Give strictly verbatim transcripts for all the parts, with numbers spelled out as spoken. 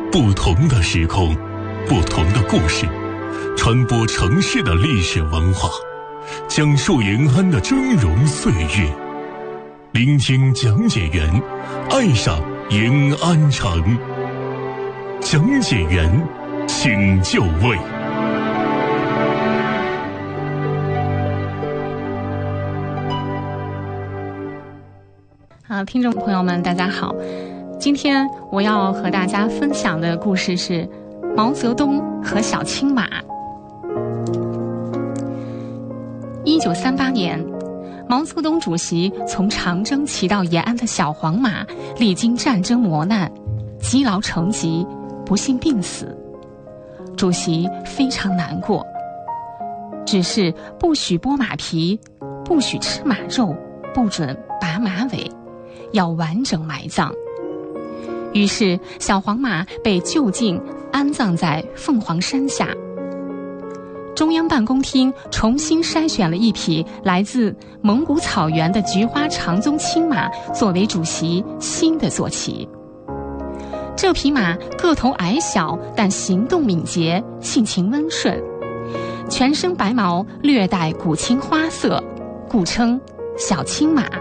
不同的时空，不同的故事，传播城市的历史文化，讲述延安的峥嵘岁月，聆听讲解员，爱上延安城。讲解员，请就位。 好，听众朋友们，大家好。今天我要和大家分享的故事是毛泽东和小青马。一九三八年，毛泽东主席从长征骑到延安的小黄马，历经战争磨难，积劳成疾，不幸病死。主席非常难过，只是不许剥马皮，不许吃马肉，不准拔马尾，要完整埋葬。于是小黄马被就近安葬在凤凰山下。中央办公厅重新筛选了一匹来自蒙古草原的菊花长鬃青马作为主席新的坐骑。这匹马个头矮小，但行动敏捷，性情温顺，全身白毛略带古青花色，故称小青马。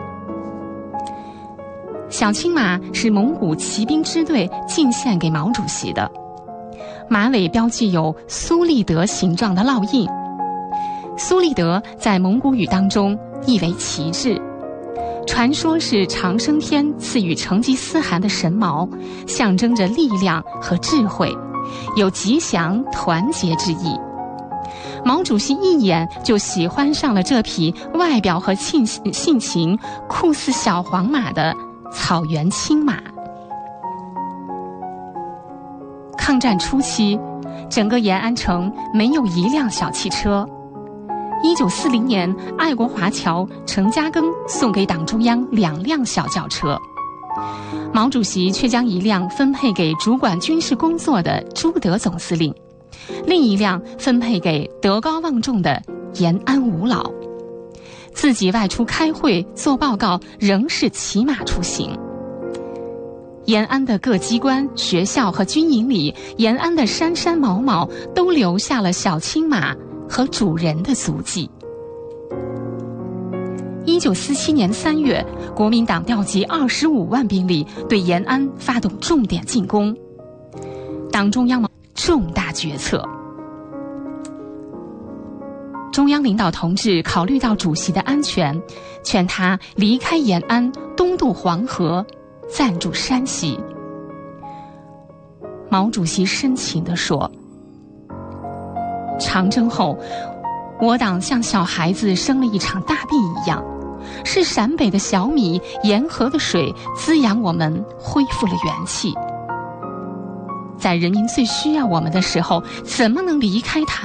小青马是蒙古骑兵支队进献给毛主席的，马尾标记有苏立德形状的烙印。苏立德在蒙古语当中意为旗帜，传说是长生天赐予成吉思汗的神矛，象征着力量和智慧，有吉祥团结之意。毛主席一眼就喜欢上了这匹外表和性性情酷似小黄马的草原青马。抗战初期，整个延安城没有一辆小汽车。一九四零年，爱国华侨程家庚送给党中央两辆小轿车，毛主席却将一辆分配给主管军事工作的朱德总司令，另一辆分配给德高望重的延安五老。自己外出开会做报告，仍是骑马出行。延安的各机关、学校和军营里，延安的山山毛毛都留下了小青马和主人的足迹。一九四七年三月，国民党调集二十五万兵力对延安发动重点进攻。党中央重大决策。中央领导同志考虑到主席的安全，劝他离开延安，东渡黄河，暂驻山西。毛主席深情地说：长征后，我党像小孩子生了一场大病一样，是陕北的小米、沿河的水滋养我们，恢复了元气。在人民最需要我们的时候，怎么能离开他